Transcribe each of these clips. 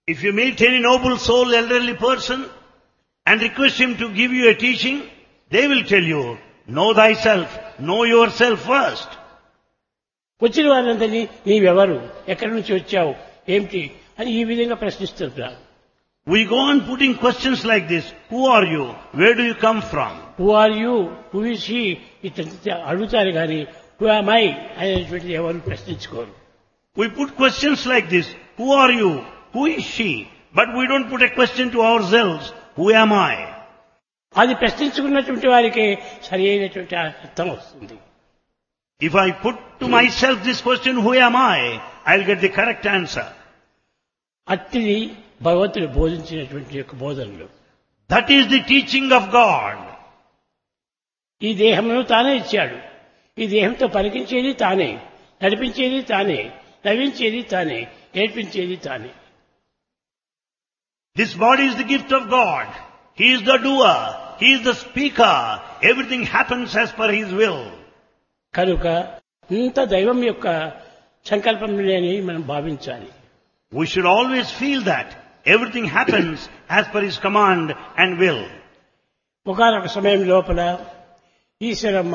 If you meet any noble soul, elderly person, and request him to give you a teaching, they will tell you, know thyself, know yourself first. వచ్చిన వారందరినీ నీవెవరు, ఎక్కడి నుంచి వచ్చావు, ఏమిటి అని ఈ విధంగా ప్రశ్నిస్తున్నారు. We go on putting questions like this. Who are you? Where do you come from? Who are you, who is he, ఇట్లా అడుగుతారు కానీ హూ ఆమ్ ఐ అనేటువంటిది ఎవరు ప్రశ్నించుకోరు. We put questions like this. Who are you? Who is she? But we don't put a question to ourselves. Who am I? అది ప్రశ్నించుకున్నటువంటి వారికి సరి అయినటువంటి అర్థం వస్తుంది. If I put to myself this question, who am I? I'll get the correct answer. అట్టిది భగవంతుడు బోధించినటువంటి యొక్క బోధనలు. That is the teaching of God. ఈ దేహమును తానే ఇచ్చాడు. ఈ దేహంతో పలికించేది తానే, నడిపించేది తానే, నవ్వించేది తానే, ఏడ్పించేది తానే. This body is the gift of God. He is the doer. He is the speaker. Everything happens as per His will. కనుక ఇంత దైవం యొక్క సంకల్పంలోనే మనం భావించాలి. We should always feel that everything happens as per His command and will. ఒకనొక సమయం లోపల ఈశ్వరమ్మ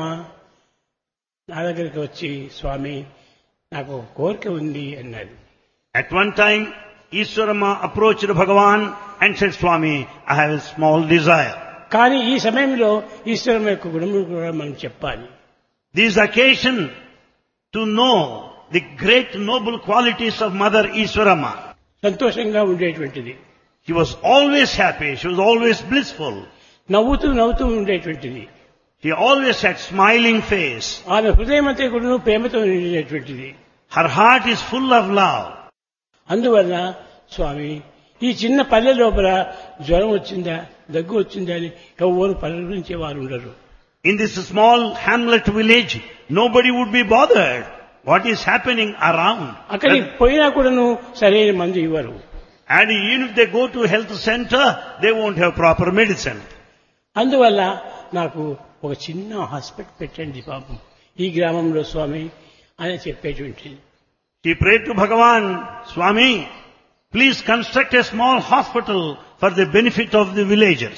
నా దగ్గరికి వచ్చి, స్వామి నాకు ఒక కోరిక ఉంది అన్నది. At one time, Ishwarama approached Bhagavan and said, Swami, I have a small desire. కానీ ఈ సమయంలో ఈశ్వరమ్మ యొక్క గుణములు కూడా మనం చెప్పాలి. This is occasion to know the great noble qualities of Mother Ishwarama. సంతోషంగా ఉండేటువంటిది, She was always happy. She was always blissful. నవ్వుతూ నవ్వుతూ ఉండేటువంటిది, She always had smiling face. ఆమె హృదయం అంతా కూడా ప్రేమతో నిండినటువంటిది. Her heart is full of love. అందువలన స్వామి ఈ చిన్న పల్లె లోపల జ్వరం వచ్చిందా, దగ్గు వచ్చిందా అని ఎవరు పరిగణించే వారు ఉండరు. In this small hamlet village, nobody would be bothered what is happening around. అక్కడికి పోయినా కూడాను సరైన మందు ఇవ్వరు. And even if they go to a health center, they won't have proper medicine. అందువల్ల నాకు ఒక చిన్న హాస్పిటల్ పెట్టండి పాపం ఈ గ్రామంలో స్వామి అని చెప్పేటువంటిది. She prayed to Bhagavan, Swami, please construct a small hospital for the benefit of the villagers.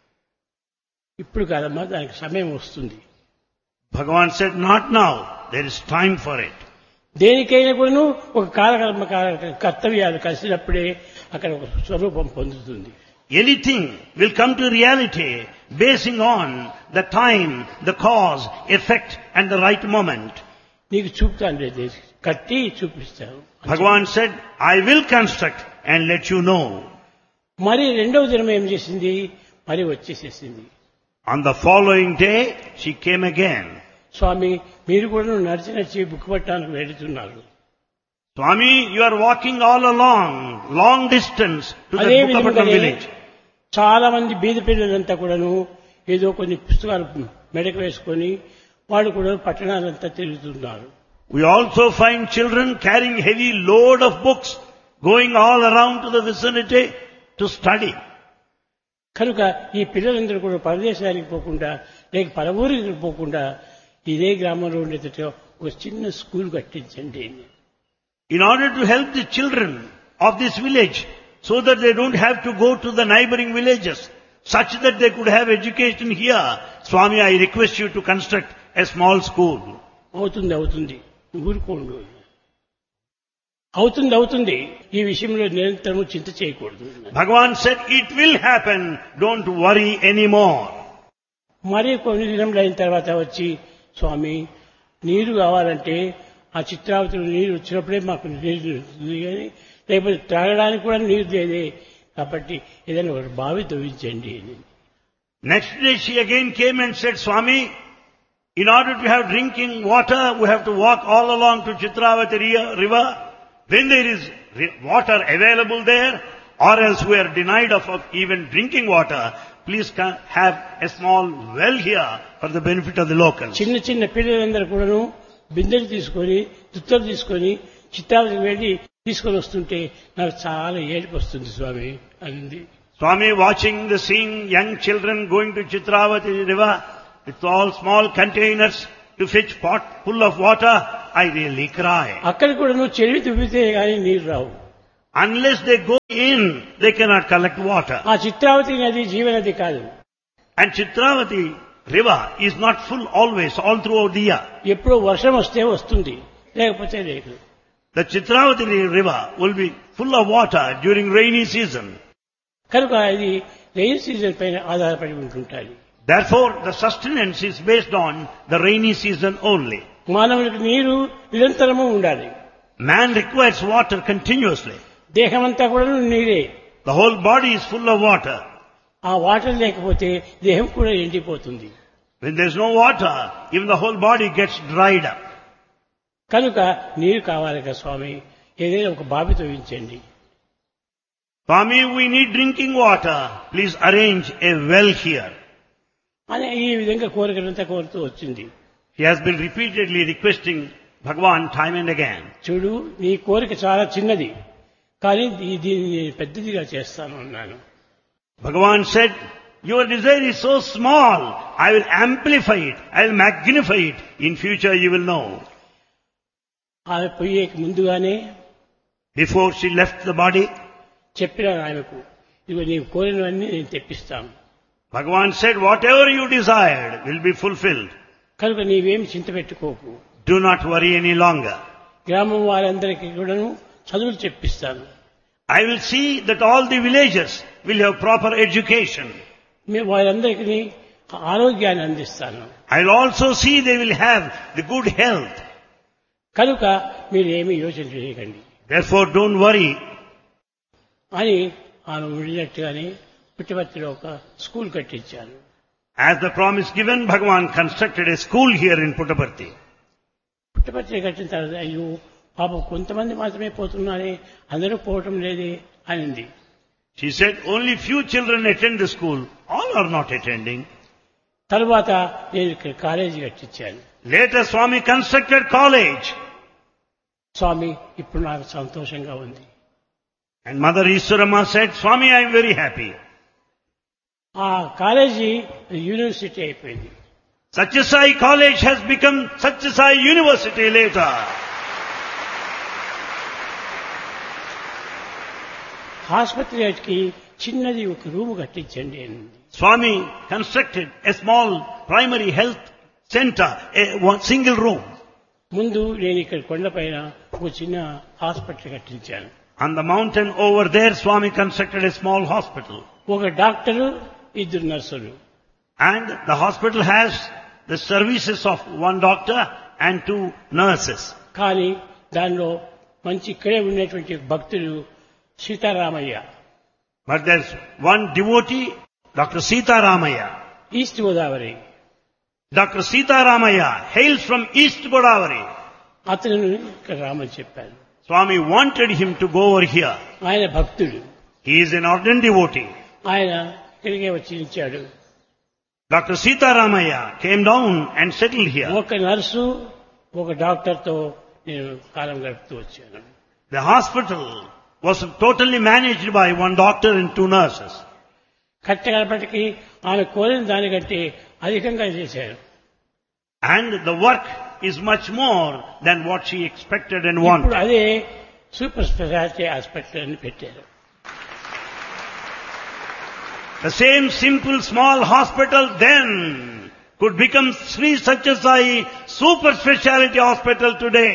ఇప్పుడు కాదమ్మా, దానికి సమయం వస్తుంది. Bhagavan said, not now. There is time for it. దేనికైనా కూడాను ఒక కాలకర్మ కర్తవ్యాలు కలిసినప్పుడే అక్కడ ఒక స్వరూపం పొందుతుంది. Anything will come to reality basing on the time, the cause, effect and the right moment. నీకు చూపుతాను లేదు, కట్టి చూపిస్తాను. Bhagavan said, I will construct and let you know. మరి రెండవ దినం ఏం చేసింది, మరి వచ్చేసేసింది. On the following day, she came again. స్వామి మీరు కూడా నడిచి నడిచి బుక్ పట్టడానికి వెళుతున్నారు. Swami, you are walking all along, long distance to the Bukkapatnam village. చాలా మంది బీద పిల్లలంతా కూడాను ఏదో కొన్ని పుస్తకాలు మెడకు వేసుకొని వాళ్ళు కూడా పట్టణాలంతా తిరుగుతున్నారు. We also find children carrying heavy load of books, going all around to the vicinity to study. కనుక ఈ పిల్లలందరూ కూడా పరదేశానికి పోకుండా లేక పరవూరికి పోకుండా ఇదే గ్రామంలో ఉండేటట్టు ఒక చిన్న school కట్టించండి. In order to help the children of this village, so that they don't have to go to the neighboring villages, such that they could have education here, Swami, I request you to construct a small school. అవుతుంది ఊరుకోండు. అవుతుంది ఈ విషయంలో నిరంతరం చింత చేయకూడదు. Bhagavan said, it will happen, don't worry anymore. మరి కొన్ని దినములు అయిన తర్వాత వచ్చి, స్వామి నీరు కావాలంటే ఆ చిత్రావతిలో నీరు వచ్చినప్పుడే మాకు నీరు కానీ లేకపోతే త్రాగడానికి కూడా నీరు లేదే, కాబట్టి ఏదైనా ఒక బావి తవ్వించండి. Next day she again came and said, Swami, in order to have drinking water, we have to walk all along to Chitravati river. When there is water available there, or else we are denied of even drinking water, please have a small well here for the benefit of the locals. చిన్న చిన్న పిల్లలందరూ కూడాను బిందెలు తీసుకొని తుత్తలు తీసుకొని చిత్రావతికి వెళ్ళి తీసుకొని వస్తుంటే నాకు చాలా ఏడుపు వస్తుంది స్వామి అంది. Swami, seeing young children going to Chitravati river with all small containers to fetch pot full of water, I really cry. అక్కడ కూడా నువ్వు చెవి తువ్వితే కానీ నీరు రావు. Unless they go in, they cannot collect water. ఆ చిత్రావతి నది జీవనది కాదు. And Chitravati river is not full always, all throughout the year. ఎప్పుడో వర్షం వస్తే వస్తుంది, లేకపోతే లేదు. The Chitravati river will be full of water during rainy season. కనుక ఇది రెయిన్ సీజన్ పైన ఆధారపడి ఉంటుంటాయి. Therefore, the sustenance is based on the rainy season only. మానవునికి నీరు నిరంతరము ఉండాలి. Man requires water continuously. దేహమంతా కూడా నీరే. The whole body is full of water. ఆ వాటర్ లేకపోతే దేహం కూడా ఎండిపోతుంది. When there is no water, even the whole body gets dried up. కనుక నీరు కావాలి కదా స్వామి, ఏదైనా ఒక బావి తవ్వించండి. Swami, we need drinking water. Please arrange a well here. అని ఈ విధంగా కోరికలంతా కోరుతూ వచ్చింది. He has been repeatedly requesting Bhagavan time and again. చూడు, నీ కోరిక చాలా చిన్నది, కానీ దీన్ని నేను పెద్దదిగా చేస్తాను అన్నాను. Bhagavan said, your desire is so small, I will amplify it, I will magnify it. In future you will know. ఆమె పోయే ముందుగానే Before she left the body, చెప్పినాను ఆమెకు, ఇదిగో నీవు కోరినవన్నీ నేను తెప్పిస్తాను. Bhagavan said, whatever you desired will be fulfilled. కనుక నీవేమి చింత పెట్టుకోకు. Do not worry any longer. గ్రామం వారందరికీ కూడాను చదువులు చెప్పిస్తాను. I will see that all the villagers will have proper education. వారందరికీ ఆరోగ్యాన్ని అందిస్తాను. I will also see they will have the good health. కనుక మీరు ఏమీ యోచన చేయకండి Therefore don't worry. అని ఆమె విడినట్టుగానే పుట్టపర్తిలో ఒక school కట్టించాను. As the promise given, Bhagavan constructed a school here in Puttaparthi. Puttaparthi కట్టిన తర్వాత అయ్యో పాపం కొంతమంది మాత్రమే పోతున్నారే, అందరూ పోవటం లేదే అనింది. She said, only few children attend the school. All are not attending. తర్వాత నేను ఇక్కడ college కట్టించాను. Later Swami constructed college. స్వామి, ఇప్పుడు నాకు సంతోషంగా ఉంది. And Mother Ishwarama said, Swami, I am very happy. ఆ కాలేజీ యూనివర్సిటీ అయిపోయింది. Satyasai College has become Satyasai University later. ఆసుపత్రికి చిన్నది ఒక రూమ్ కట్టించండి అనింది. Swami constructed a small primary health center, one single room. ముందు నేను ఇక్కడ కొండపైన ఒక చిన్న hospital కట్టించాను. On the mountain over there, Swami constructed a small hospital. ఒక డాక్టరు, ఇద్దరు నర్సులు. And the hospital has the services of one doctor and two nurses. కానీ దానిలో మంచి ఇక్కడే ఉన్నటువంటి భక్తులు Sitaramayya. But there's one devotee, Dr. Sita Ramaya. East Godavari. Dr. Sita Ramaya hails from East Godavari. అతను ఇక్కడ రామని చెప్పాను. Swami wanted him to go over here. ఆయన భక్తుడు. He is an ardent devotee. ఆయన ఇక్కడికే వచ్చి ఇచ్చాడు. Dr. Sita Ramaya came down and settled here. ఒక నర్సు, ఒక డాక్టర్తో నేను కాలం గడుపుతూ వచ్చాను. The hospital was totally managed by one doctor and two nurses. కట్టగలపటికి ఆమె కోరిన దానికంటే అధికంగా చేశారు. And the work is much more than what she expected and ఇప్పుడు wanted. అదే సూపర్ స్పెషాలిటీ హాస్పిటల్ అని పెట్టారు. The same simple small hospital then could become Sri Satyasai Super Speciality Hospital today.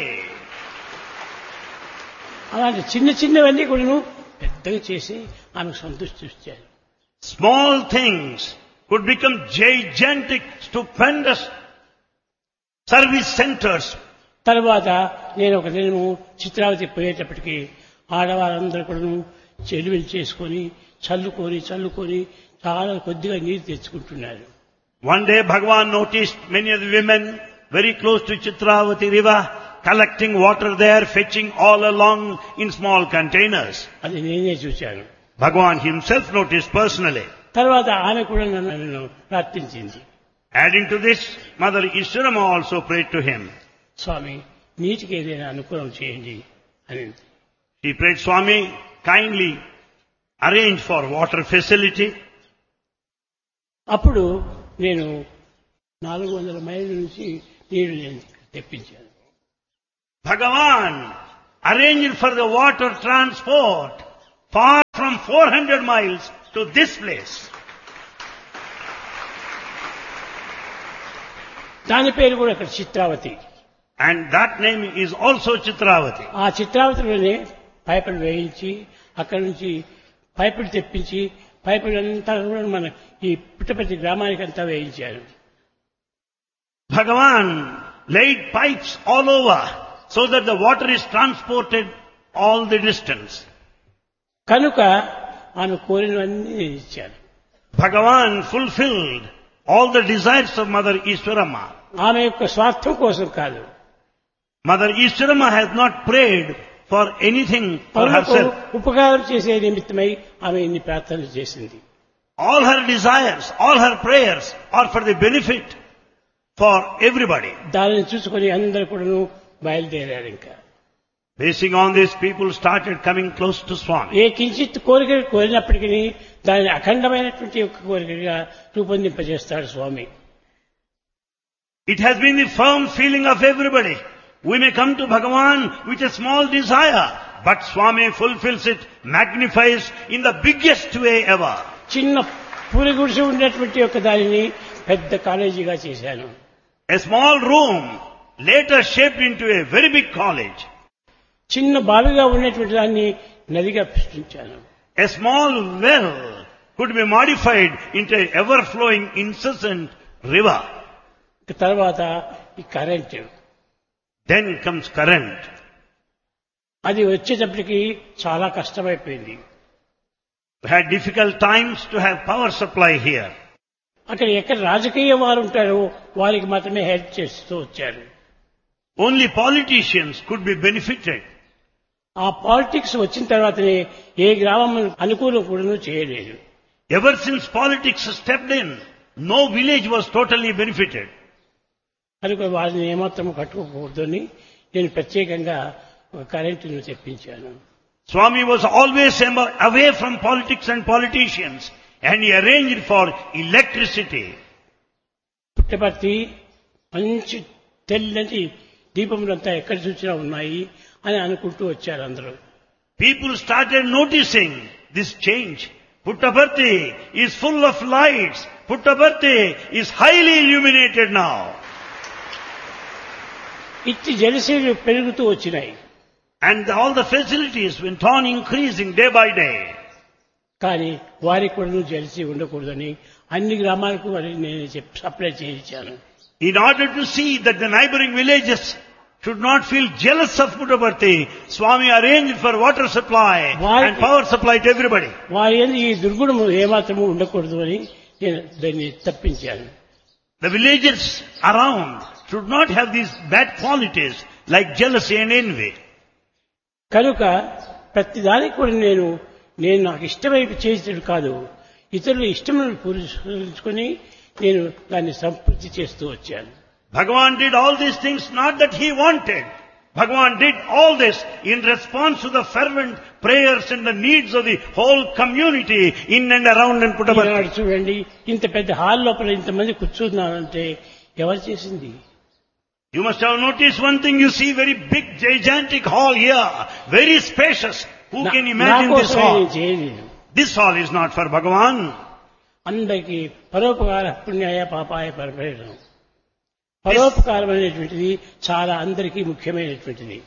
అలాంటి చిన్న చిన్నవన్నీ కూడా పెద్దగా చేసి ఆమెకు సంతృష్టి ఇచ్చారు. Small things could become gigantic, stupendous service centers. తర్వాత నేను ఒక దినము చిత్రావతి పోయేటప్పటికి ఆడవారందరూ కూడా చెలువలు చేసుకొని చల్లుకొని చాలా కొద్దిగా నీరు తెచ్చుకుంటున్నారు. One day Bhagavan noticed many of the women very close to Chitravati river collecting water there, fetching all along in small containers. అది నేనే చూశాను. Bhagavan himself noticed personally. తర్వాత ఆమె కూడా నన్ను ప్రార్థించింది. Adding to this, Mother Ishwarama also prayed to him. స్వామి, నీటికి ఏదైనా అనుకూలం చేయండి అని. He prayed, Swami, kindly arrange for water facility. అప్పుడు నేను 400 మైళ్ళ నుంచి నీరు నేను తెప్పించాను. Bhagavan arranged for the water transport far from 400 miles to this place. దాని పేరు కూడా ఇక్కడ Chitravati. And that name is also Chitravati. ఆ చిత్రావతిలోనే పైపులు వేయించి అక్కడి నుంచి పైపులు తెప్పించి పైపులు అంతా కూడా మన ఈ పుట్టపర్తి గ్రామానికి అంతా వేయించారు. Bhagavan laid pipes all over so that the water is transported all the distance. కనుక ఆమె కోరినవన్నీ ఇచ్చారు. Bhagavan fulfilled all the desires of Mother Ishwarama. ఆమె యొక్క స్వార్థం కోసం కాదు. Mother Ishwarama has not prayed for anything for herself. ఉపకారం చేసే నిమిత్తమై ఆమె ఇన్ని ప్రార్థనలు చేసింది. All her desires, all her prayers are for the benefit for everybody. దానిని చూసుకొని అందరూ కూడా బయలుదేరారు. ఇంకా Basing on this, people started coming close to Swami. ఏ కించిత్ కోరిక కోరినప్పటికీ దానిని అఖండమైనటువంటి ఒక కోరికగా రూపొందింపజేస్తాడు స్వామి. It has been the firm feeling of everybody. We may come to Bhagavan with a small desire, but Swami fulfills it, magnifies in the biggest way ever. చిన్న పూరి గుడిసె ఉండేటువంటి ఒక దానిని పెద్ద కాలేజీగా చేశాను. A small room later shaped into a very big college. చిన్న బావిగా ఉన్నటువంటి దాన్ని నదిగా సృష్టించాను. A small well could be modified into an ever-flowing, incessant river. తర్వాత ఈ కరెంట్. Then comes current. అది వచ్చేటప్పటికి చాలా కష్టమైపోయింది. We had difficult times to have power supply here. అక్కడ ఎక్కడ రాజకీయ వారు ఉంటారో వారికి మాత్రమే హెల్ప్ చేస్తూ వచ్చారు. Only politicians could be benefited. ఆ పాలిటిక్స్ వచ్చిన తర్వాతనే ఏ గ్రామం అనుకూలం కూడా చేయలేదు. Ever since politics stepped in, no village was totally benefited. కనుక వారిని ఏమాత్రం కట్టుకోకూడదని నేను ప్రత్యేకంగా ఒక కరెంటును తెప్పించాను. Swami was always away from politics and politicians, and he arranged for electricity. Puttaparthi మంచి తెల్లని దీపములంతా ఎక్కడ చూసినా ఉన్నాయి అని అనుకుంటూ వచ్చారు అందరూ. People started noticing this change. Puttaparthi is full of lights. Puttaparthi is highly illuminated now. ఇట్టి జలశీలు పెరుగుతూ వచ్చినాయి. And all the facilities went on increasing day by day. కానీ వారికి కూడా జలసి ఉండకూడదని అన్ని గ్రామాలకు నేను సప్లై చేయించాను. In order to see that the neighboring villages should not feel jealous of Puttaparthi, Swami arranged for water supply and power supply to everybody. వారి యందు ఈ దుర్గుణము ఏమాత్రము ఉండకూడదు అని నేను దాన్ని తప్పించాను. The villagers around should not have these bad qualities like jealousy and envy. కనుక ప్రతిదానికి కూడా నేను నాకు ఇష్టమైపు చేసేది కాదు, ఇతరుల ఇష్టములను పూరించుకొని నేను దాన్ని సంపూర్తి చేస్తూ వచ్చాను. Bhagavan did all these things not that he wanted. Bhagavan did all this in response to the fervent prayers and the needs of the whole community in and around in Puttaparthi. చూడండి, ఇంత పెద్ద hall లోపల ఇంతమంది కూర్చున్నారంటే ఎవరు చేసింది? You must have noticed one thing. You see very big, gigantic hall here, very spacious. Who can imagine this hall? This hall is not for Bhagavan. అందరికీ పరోపకార పుణ్యాయ పాపాయ పరపేయడం. పరోపకారం అనేటువంటిది చాలా అందరికీ ముఖ్యమైనటువంటిది.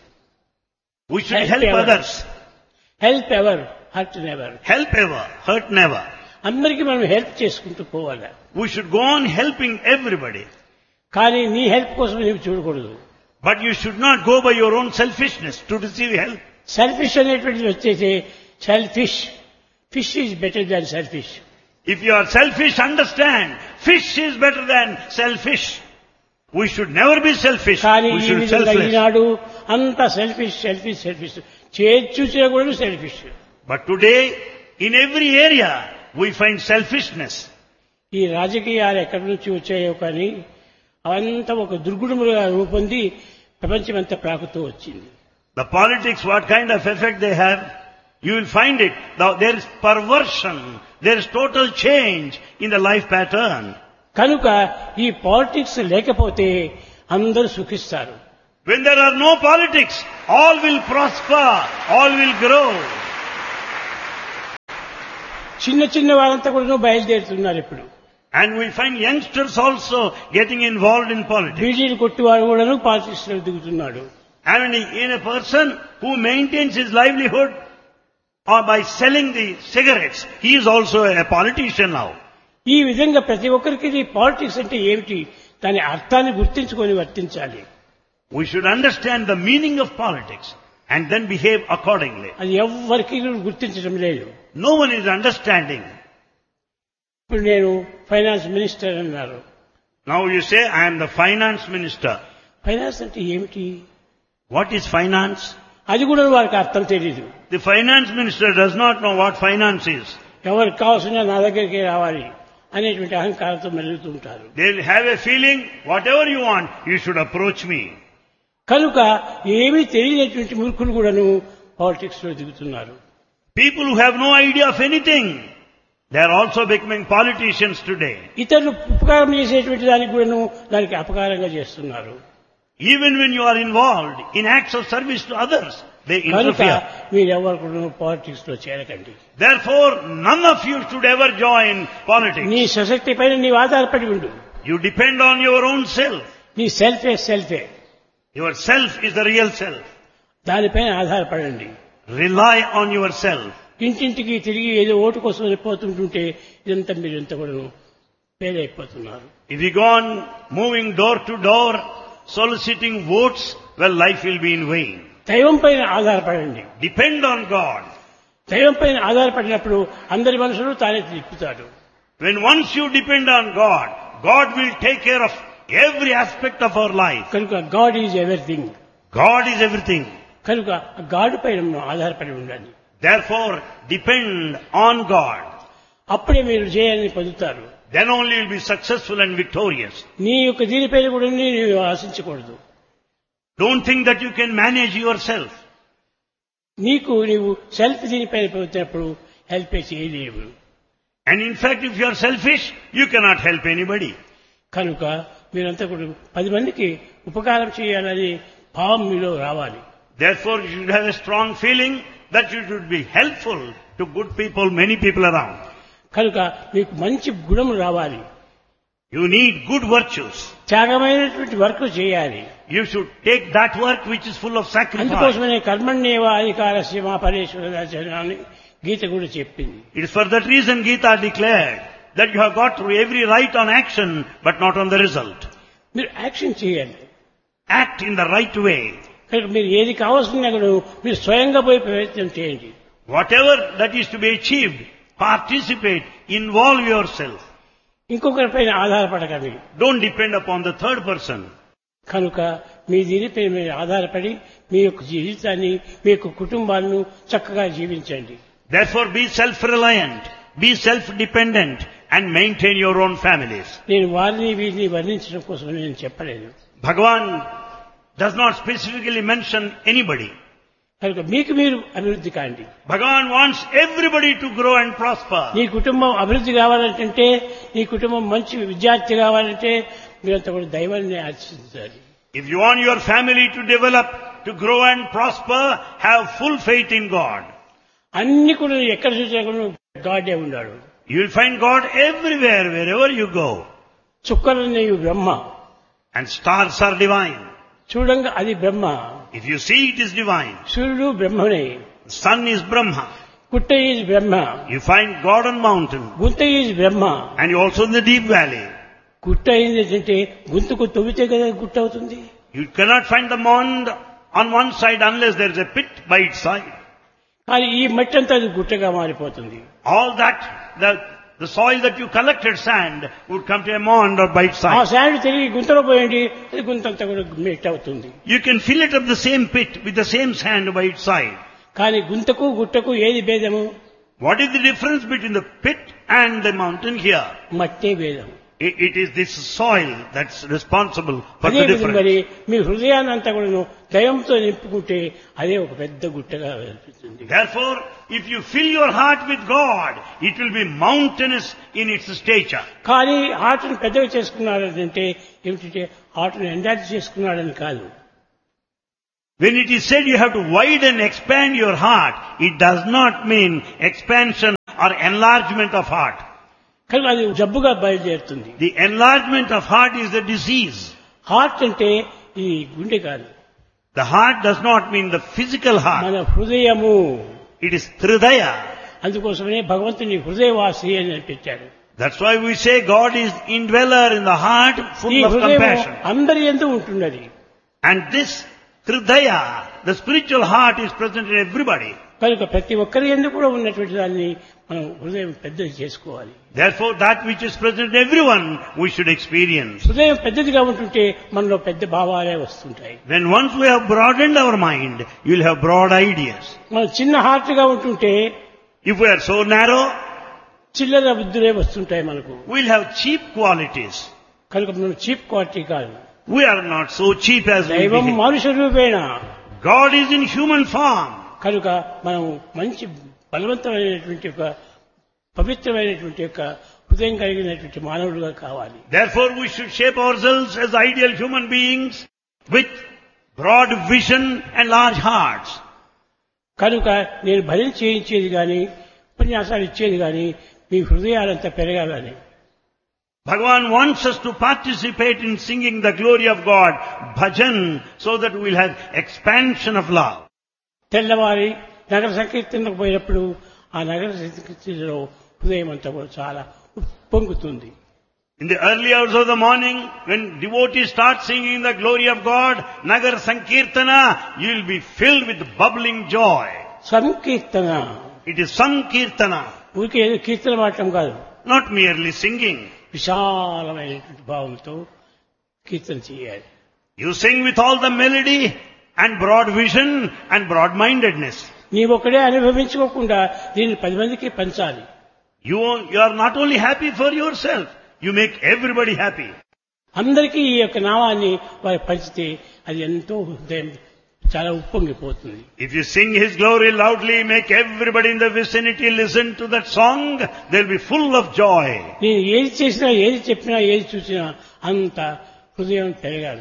We should help others. Help ever, hurt never. Help ever, hurt never. అందరికీ మనం help చేసుకుంటూ పోవాలి. We should go on helping everybody. కానీ నీ హెల్ప్ కోసం నీవు చూడకూడదు. But you should not go by your own selfishness to receive help. Selfish అనేటువంటిది వచ్చేసి selfish. Fish is better than selfish. If you are selfish, understand, fish is better than selfish. We should never be selfish. కానీ We ఈ should be విధంగా selfless. ఈనాడు అంతా selfish చూసినా కూడా selfish. But today, in every area, we find selfishness. ఈ రాజకీయాలు ఎక్కడి నుంచి వచ్చాయో కానీ అవంతా ఒక దుర్గుణములుగా రూపొంది ప్రపంచమంతా ప్రాకుతూ వచ్చింది. The politics, what kind of effect they have, you will find it. Now, there is perversion, there is total change in the life pattern. కనుక ఈ పాలిటిక్స్ లేకపోతే అందరూ సుఖిస్తారు. When there are no politics, all will prosper, all will grow. చిన్న చిన్న వాళ్ళంతా కూడా బయలుదేరుతున్నారు ఇప్పుడు. And we find youngsters also getting involved in politics. బీడీలు కొట్టివాడు కూడాను పాలిటిక్స్ లో దిగుతున్నాడు. And in a person who maintains his livelihood or by selling the cigarettes, he is also a politician now. ఈ విధంగా ప్రతి ఒక్కరికి పాలిటిక్స్ అంటే ఏమిటి, దాని అర్థాన్ని గుర్తించుకొని వర్తించాలి. We should understand the meaning of politics and then behave accordingly. అది ఎవ్వరికి గుర్తించడం లేదు. No one is understanding. ఇప్పుడు నేను ఫైనాన్స్ మినిస్టర్ అన్నారు. Now you say, I am the finance minister. Finance అంటే ఏమిటి? What is finance? అది కూడా వారికి అర్థం తెలియదు. The finance minister does not know what finance is. ఎవరికి కావాల్సిన నా దగ్గరికి రావాలి అనేటువంటి అహంకారంతో మెలుగుతూ ఉంటారు. They will have a feeling, whatever you want, you should approach me. కనుక ఏమీ తెలియనటువంటి మూర్ఖులు కూడాను పాలిటిక్స్ లో దిగుతున్నారు. People who have no idea of anything, they are also becoming politicians today. ఇతరులు ఉపకారం చేసేటువంటి దానికి కూడాను దానికి అపకారంగా చేస్తున్నారు. Even when you are involved in acts of service to others, they కనుక interfere. మీరెవరు కూడా పాలిటిక్స్ లో చేరకండి. Therefore, none of you should ever join politics. నీ స్వశక్తి పైన నీవు ఆధారపడి ఉండు. You depend on your own self. నీ సెల్ఫే సెల్ఫే. Your self is the real self. దానిపైన ఆధారపడండి. Rely on yourself. ఇంటింటికి తిరిగి ఏదో ఓటు కోసం వెళ్ళిపోతుంటుంటే ఇదంతా మీరంతా కూడా పేదైపోతున్నారు. If you go on moving door to door, soliciting votes, well, life will be in vain. దైవం పైన ఆధారపడండి. Depend on God. దైవం పైన ఆధారపడినప్పుడు అందరి మనుషులు తానే తిప్పుతాడు. When once you depend on God, God will take care of every aspect of our life. కనుక God is everything. God is everything. కనుక God పైన ఆధారపడి ఉండండి. Therefore, depend on God. అప్పుడే మీరు జయాన్ని పొందుతారు. Then only you will be successful and victorious. నీ యొక్క దీనిపైన కూడా నీవు ఆశించకూడదు. Don't think that you can manage yourself. నీవు సెల్ఫ్ దీనిపైన పొందినప్పుడు హెల్ప్ చేయలేవు. And in fact, if you are selfish, you cannot help anybody. కనుక మీరంతా కూడా 10 మందికి ఉపకారం చేయాలని భావం మీలో రావాలి. Therefore, you should have a strong feeling that you should be helpful to good people, many people around. కనుక మీకు మంచి గుణం రావాలి. You need good virtues. త్యాగమైనటువంటి work చేయాలి. You should take that work which is full of sacrifice. అందుకోసమే కర్మణ్యేవ అధికారస్య మా పరేశ్వర అని గీత కూడా చెప్పింది. It is for that reason Gita declared that you have got every right on action but not on the result. మీరు action చేయండి. Act in the right way. కనుక మీరు ఏది కావాల్సిన కూడా మీరు స్వయంగా పోయి ప్రయత్నం చేయండి. Whatever that is to be achieved, participate, involve yourself. ఇంకొకరిపైన ఆధారపడకండి. Don't depend upon the third person. కనుక మీ దీనిపై మీరు ఆధారపడి మీ యొక్క జీవితాన్ని మీ యొక్క కుటుంబాలను చక్కగా జీవించండి. Therefore, be self-reliant, be self-dependent and maintain your own families. నేను వారిని వీరిని వర్ణించడం కోసం నేను చెప్పలేదు. Bhagavan does not specifically mention anybody. కనుక మీకు మీరు అభివృద్ధి కాండి. Bhagavan wants everybody to grow and prosper. నీ కుటుంబం అభివృద్ధి కావాలంటే నీ కుటుంబం మంచి విద్యార్థి కావాలంటే మీరంతా కూడా దైవాన్ని ఆశించాలి. If you want your family to develop, to grow and prosper, have full faith in God. అన్ని కూడా ఎక్కడ చూసినా కూడా గాడే ఉన్నాడు. You will find God everywhere, wherever you go. చుక్కలనేవి Brahma. And stars are divine. చూడంగా అది బ్రహ్మ. If you see, it is divine. సూర్యుడు బ్రహ్మనే. Sun is Brahma. పుట్ట is Brahma. You find God on mountain. గుంత is Brahma. And you also in the deep valley. గుట్ట అయింది అంటే గుంతకు తవ్వితే కదా గుట్ట అవుతుంది. You cannot find the mound on one side unless there is a pit by its side. కానీ ఈ మట్టి అంతా అది గుట్టగా మారిపోతుంది. All that, the soil that you collected sand would come to a mound or by its ఆ side. Sand తిరిగి గుంతలో పోయండి అది గుంత అంతా కూడా మెట్ అవుతుంది. You can fill it up the same pit with the same sand by its side. కానీ గుంతకు గుట్టకు ఏది భేదము? What is the difference between the pit and the mountain here? మట్టే భేదం. It is this soil that's responsible for అదే the విధంగా మరి difference. మీ హృదయాన్ని అంతా కూడా దైవంతో నింపుకుంటే అదే ఒక పెద్ద గుట్టగా అనిపిస్తుంది. Therefore, if you fill your heart with God, it will be mountainous in its stature. కానీ హార్ట్ని పెద్దగా చేసుకున్నాడంటే ఏమిటంటే హార్ట్ని ఎండార్జ్ చేసుకున్నాడని కాదు. When it is said you have to widen, expand your heart, it does not mean expansion or enlargement of heart. కానీ అది జబ్బుగా బయలుదేరుతుంది. The enlargement of heart is the disease. Heart అంటే ఈ గుండె కాదు, The heart does not mean the physical heart. మన హృదయము. It is Hridaya. అందుకోసమనే భగవంతుని హృదయవాసి అని పెట్టాడు. That's why we say God is indweller in the heart, ఈ full of హృదయం compassion. అందరి యందు ఉంటున్నది. And this Hridaya, the spiritual heart, is present in everybody. కనుక ప్రతి ఒక్కరి యందు కూడా ఉన్నటువంటి దాన్ని మనం హృదయం పెద్దది చేసుకోవాలి. Therefore, that which is present in everyone, we should experience. హృదయం పెద్దదిగా ఉంటుంటే మనలో పెద్ద భావాలే వస్తుంటాయి. When once we have broadened our mind, you will have broad ideas. మనం చిన్న హార్ట్గా ఉంటుంటే If we are so narrow, చిల్లర బుద్ధులే వస్తుంటాయి మనకు. we will have cheap qualities. కనుక మనం చీప్ క్వాలిటీ కాదు. We are not so cheap as we దైవం behave. మనుష రూపేణ. God is in human form. కనుక మనం మంచి బలవంతమైనటువంటి ఒక పవిత్రమైనటువంటి యొక్క హృదయం కలిగినటువంటి మానవులుగా కావాలి. Therefore, we should shape ourselves as ideal human beings with broad vision and large hearts. కనుక నేను భజన చేయించేది కానీ ఉపన్యాసాలు ఇచ్చేది కానీ మీ హృదయాలంతా పెరగాలని. Bhagavan wants us to participate in singing the glory of God, bhajan, so that we will have expansion of love. తెల్లవారి నగర సంకీర్తనకు పోయినప్పుడు ఆ నగర సంకీర్తనలో హృదయం అంతా కూడా చాలా ఉప్పొంగుతుంది. In the early hours of the morning, when devotees start singing the glory of God, Nagar Sankirtana, you will be filled with bubbling joy. Sankirtana It is Sankirtana, ఊరికే ఏదో కీర్తన పాడటం కాదు, not merely singing. విశాలమైనటువంటి భావంతో కీర్తన చేయాలి. You sing with all the melody and broad vision and broad-mindedness. నీవొక్కడే అనుభవించుకోకుండా దీన్ని 10 మందికి పంచాలి. You are not only happy for yourself, you make everybody happy. అందరికీ ఈ యొక్క నామాన్ని వారు పంచితే అది ఎంతో హృదయం చాలా ఉప్పొంగిపోతుంది. If you sing His glory loudly, make everybody in the vicinity listen to that song, they'll be full of joy. నేను ఏది చేసినా, ఏది చెప్పినా, ఏది చూసినా అంత హృదయం పెరగాలి.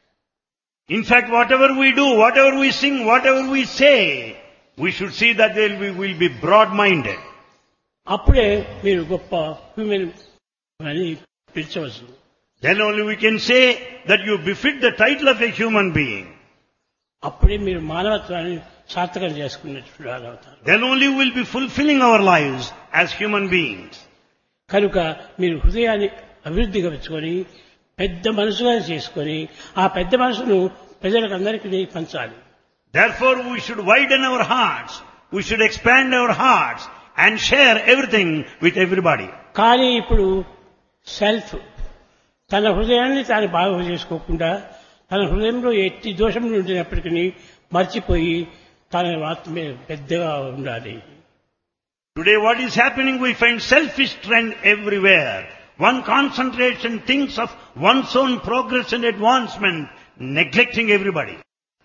In fact, whatever we do, whatever we sing, whatever we say, we should see that we'll be broad-minded. అప్పుడే మీరు గొప్ప హ్యూమన్ అని పిలిచవచ్చు. Then only we can say that you befit the title of a human being. అప్పుడే మీరు మానవత్వాన్ని సార్థకం చేసుకున్నట్టు అవుతారు. Then only we'll be fulfilling our lives as human beings. కనుక మీరు హృదయాన్ని అభివృద్ధిగా పెంచుకొని పెద్ద మనసుగా చేసుకొని ఆ పెద్ద మనసును ప్రజలకు అందరికీ పంచాలి. Therefore, we should widen our hearts. We should expand our hearts and share everything with everybody. కానీ ఇప్పుడు సెల్ఫ్ తన హృదయాన్ని తాను బాగు చేసుకోకుండా తన హృదయంలో ఎట్టి దోషములు ఉండినప్పటికీ మర్చిపోయి తన ఆత్మ పెద్దగా ఉండాలి. Today what is happening, we find selfish trend everywhere. One concentrates and thinks of one's own progress and advancement, neglecting everybody.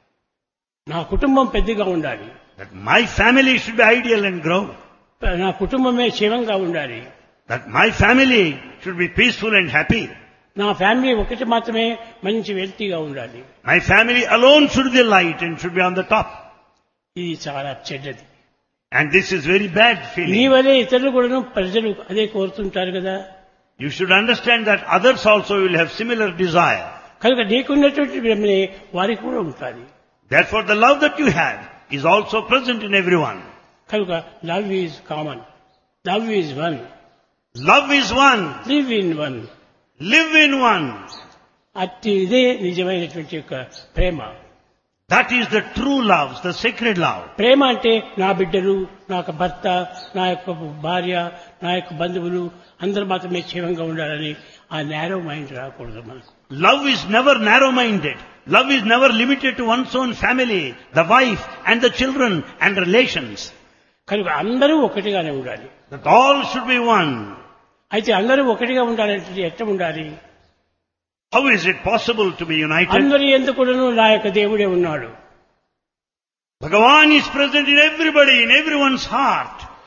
నా కుటుంబం పెద్దగా ఉండాలి, That my family should be ideal and grow. నా కుటుంబమే క్షేమంగా ఉండాలి, That my family should be peaceful and happy. నా family ఒకటి మాత్రమే మంచి వెల్తీగా ఉండాలి. My family alone should be light and should be on the top. ఇది చాలా చెడ్డది. And this is very bad నీ feeling. వలే ఇతరులు కూడా ప్రజలు అదే కోరుతుంటారు కదా. You should understand that others also will have similar desire. కనుక నీకున్నటువంటి ప్రేమనే వారికి కూడా ఉంటుంది. Therefore the love that you have is also present in everyone. కనుక love is common, love is one, Love is one. Live in one. Live in one. అట్టి ఇదే నిజమైనటువంటి యొక్క ప్రేమ. That is the true love, the sacred love. ప్రేమ అంటే నా బిడ్డలు, నా యొక్క భర్త, నా యొక్క భార్య, నా యొక్క బంధువులు అందరూ మాత్రమే క్షేమంగా ఉండాలని ఆ నేరో మైండ్ రాకూడదు మనకు. Love is never narrow-minded. Love is never limited to one's own family, the wife and the children and relations. కనుక అందరూ ఒకటిగానే ఉండాలి. That all should be one. అయితే అందరూ ఒకటిగా ఉండాలంటే ఎట్లా ఉండాలి? How is it possible to be united? అందరి ఎందుకును నా యొక్క దేవుడే ఉన్నాడు. Bhagavan is present in everybody, in everyone's heart.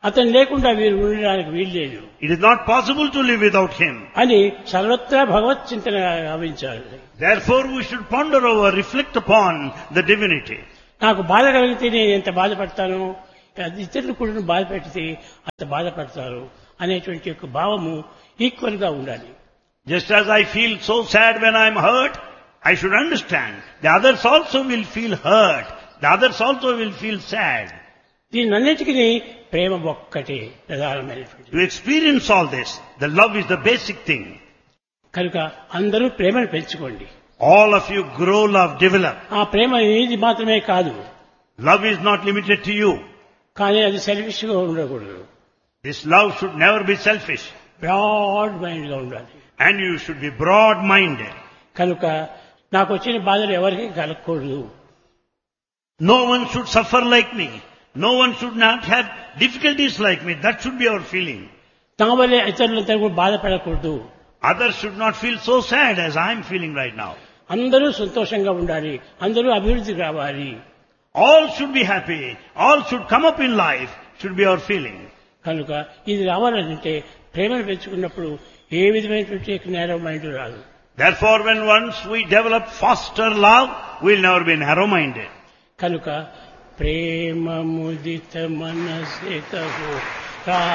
అతను లేకుండా వీరు ఉండడానికి వీల్లేదు It is not possible to live without him. అని సర్వత్రా భగవత్ చింతన గావించాలి. Therefore we should ponder over, reflect upon the divinity. నాకు బాధ కలిగితే నేను ఎంత బాధపడతాను, ఇతరులు కూడా బాధ పెడితే అంత బాధపడతారు అనేటువంటి యొక్క భావము ఈక్వల్ గా ఉండాలి. Just as I feel so sad when I am hurt, I should understand the others also will feel hurt. The others also will feel sad. దీనన్నిటికీ ప్రేమ ఒక్కటే ప్రధానమైనటువంటి. To experience all this, the love is the basic thing. కనుక అందరూ ప్రేమను పెంచుకోండి. All of you grow love, develop. ఆ ప్రేమ ఇది మాత్రమే కాదు, Love is not limited to you. కానీ అది సెల్ఫిష్ గా ఉండకూడదు. This love should never be selfish. Broad mind గా ఉండాలి. And you should be broad-minded. కనుక నాకు వచ్చిన బాధలు ఎవరికి కలగకూడదు. No one should suffer like me. No one should not have difficulties like me. That should be our feeling. తమ వల్లే ఇతరులంతా కూడా బాధపడకూడదు. Others should not feel so sad as I am feeling right now. అందరూ సంతోషంగా ఉండాలి, అందరూ అభివృద్ధి కావాలి. All should be happy. All should come up in life. Should be our feeling. కనుక ఇది రావాలంటే ప్రేమను పెంచుకున్నప్పుడు ఏ విధమైనటువంటి నేరో మైండ్ రాదు. Therefore, when once we develop foster love, we'll never be narrow-minded. కనుక ప్రేమ ముదిత మనసే కహో